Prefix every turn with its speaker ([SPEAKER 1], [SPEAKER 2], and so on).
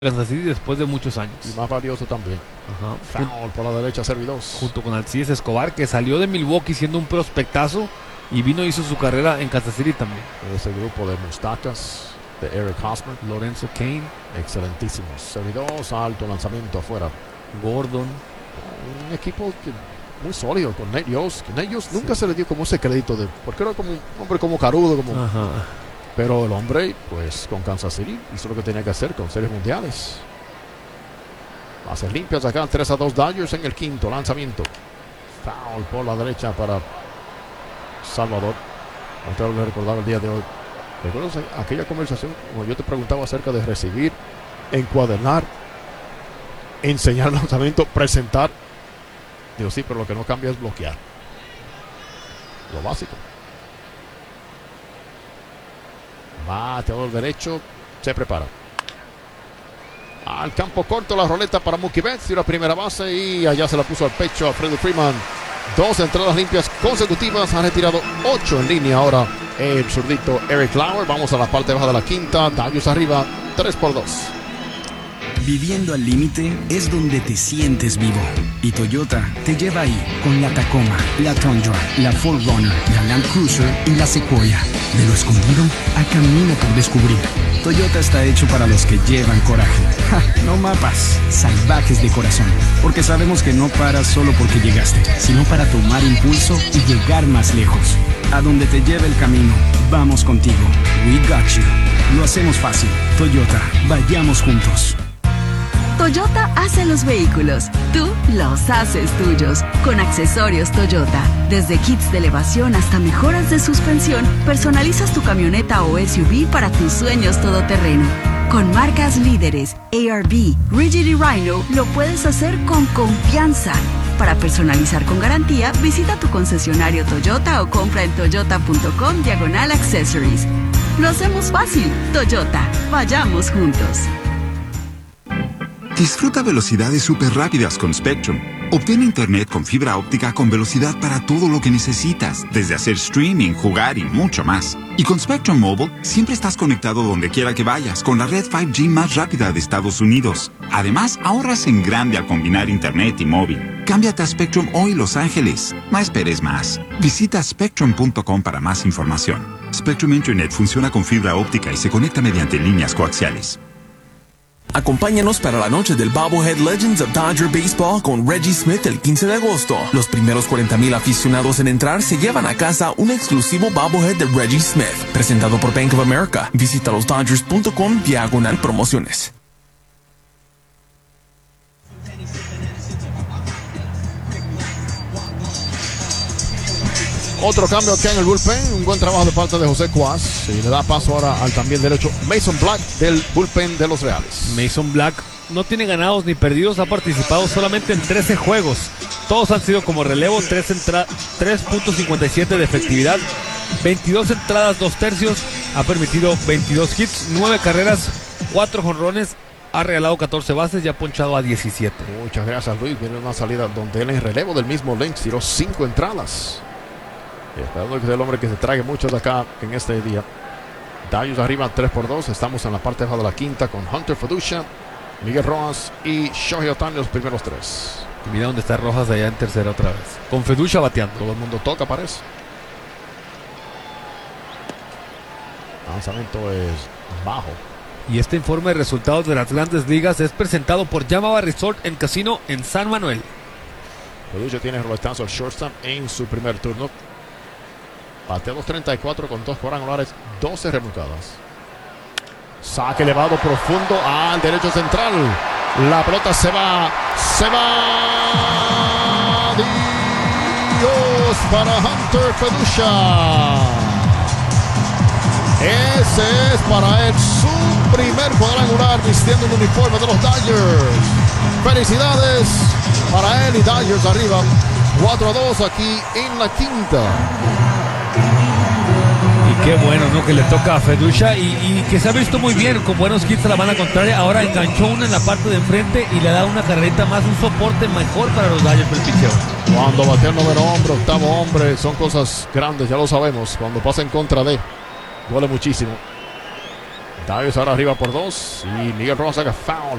[SPEAKER 1] Kansas City después de muchos años.
[SPEAKER 2] Y más valioso también.
[SPEAKER 1] Ajá.
[SPEAKER 2] Foul por la derecha, Servidós.
[SPEAKER 1] Junto con Alcides Escobar, que salió de Milwaukee siendo un prospectazo y vino y hizo su carrera en Kansas City también.
[SPEAKER 2] Ese grupo de mustachas de Eric Hosmer.
[SPEAKER 1] Lorenzo Kane.
[SPEAKER 2] Excelentísimos. Servidós, alto lanzamiento afuera.
[SPEAKER 1] Gordon.
[SPEAKER 2] Un equipo muy sólido con Nate Yost. Nate Yost nunca se le dio como ese crédito de, porque era como un hombre como carudo, como.
[SPEAKER 1] Ajá.
[SPEAKER 2] Pero el hombre, pues con Kansas City hizo lo que tenía que hacer con series mundiales. Bases limpias acá, 3-2 Dodgers en el quinto lanzamiento. Foul por la derecha para Salvador. No te voy a recordar el día de hoy. ¿Recuerdas aquella conversación como yo te preguntaba acerca de recibir, encuadernar, enseñar el lanzamiento, presentar? Digo, sí, pero lo que no cambia es bloquear. Lo básico. Bateador derecho, se prepara. Al campo corto, la roleta para Mookie Betts y la primera base, y allá se la puso al pecho a Freddie Freeman. 2 entradas limpias consecutivas, han retirado 8 en línea ahora el zurdito Eric Lauer. Vamos a la parte baja de la quinta, Dodgers arriba 3-2.
[SPEAKER 3] Viviendo al límite es donde te sientes vivo. Y Toyota te lleva ahí con la Tacoma, la Tundra, la 4Runner, la Land Cruiser y la Sequoia. De lo escondido a camino por descubrir. Toyota está hecho para los que llevan coraje. ¡Ja! No mapas, salvajes de corazón. Porque sabemos que no paras solo porque llegaste, sino para tomar impulso y llegar más lejos. A donde te lleve el camino, vamos contigo. We got you. Lo hacemos fácil. Toyota, vayamos juntos.
[SPEAKER 4] Toyota hace los vehículos, tú los haces tuyos. Con accesorios Toyota, desde kits de elevación hasta mejoras de suspensión, personalizas tu camioneta o SUV para tus sueños todoterreno. Con marcas líderes, ARB, Rigid y Rhino, lo puedes hacer con confianza. Para personalizar con garantía, visita tu concesionario Toyota o compra en toyota.com/accessories. Lo hacemos fácil, Toyota, vayamos juntos.
[SPEAKER 5] Disfruta velocidades súper rápidas con Spectrum. Obtén internet con fibra óptica con velocidad para todo lo que necesitas, desde hacer streaming, jugar y mucho más. Y con Spectrum Mobile, siempre estás conectado donde quiera que vayas, con la red 5G más rápida de Estados Unidos. Además, ahorras en grande al combinar internet y móvil. Cámbiate a Spectrum hoy, Los Ángeles. No esperes más. Visita spectrum.com para más información. Spectrum Internet funciona con fibra óptica y se conecta mediante líneas coaxiales.
[SPEAKER 6] Acompáñanos para la noche del Bobblehead Legends of Dodger Baseball con Reggie Smith el 15 de agosto. Los primeros 40,000 aficionados en entrar se llevan a casa un exclusivo Bobblehead de Reggie Smith, presentado por Bank of America. Visita losdodgers.com/promociones.
[SPEAKER 2] Otro cambio aquí en el bullpen, un buen trabajo de parte de José Cuas, y le da paso ahora al también derecho Mason Black del bullpen de los Reales.
[SPEAKER 1] Mason Black no tiene ganados ni perdidos, ha participado solamente en 13 juegos. Todos han sido como relevo, 3.57 de efectividad, 22 entradas, 2 tercios, ha permitido 22 hits, 9 carreras, 4 jonrones, ha regalado 14 bases y ha ponchado a 17.
[SPEAKER 2] Muchas gracias, Luis. Viene una salida donde él en relevo del mismo Lynch tiró 5 entradas. Esperando que sea el hombre que se trague muchos de acá en este día. Dodgers arriba 3-2. Estamos en la parte baja de la quinta con Hunter Feducia, Miguel Rojas y Shohei Ohtani los primeros 3.
[SPEAKER 1] Mira dónde está Rojas allá en tercera otra vez. Con Feducia bateando.
[SPEAKER 2] Todo el mundo toca, parece. Lanzamiento es bajo.
[SPEAKER 1] Y este informe de resultados de las grandes ligas es presentado por Yamava Resort en Casino en San Manuel.
[SPEAKER 2] Feducia tiene roletazo al shortstop en su primer turno. Batea 2.34 con 2 cuadrangulares, 12 remolcadas. Saque elevado profundo al derecho central. La pelota se va. Dios para Hunter Feducia. Ese es para él su primer cuadrangular vistiendo el uniforme de los Dodgers. Felicidades para él y Dodgers arriba 4-2 aquí en la quinta.
[SPEAKER 1] Y qué bueno, ¿no? Que le toca a Feducia y que se ha visto muy bien con buenos hits a la banda contraria. Ahora enganchó una en la parte de enfrente y le da una carrerita más, un soporte mejor para los Dodgers del picheo.
[SPEAKER 2] Cuando batea el noveno hombre, octavo hombre, son cosas grandes, ya lo sabemos. Cuando pasa en contra de, duele muchísimo. Dodgers ahora arriba por 2 y Miguel Rojas saca foul.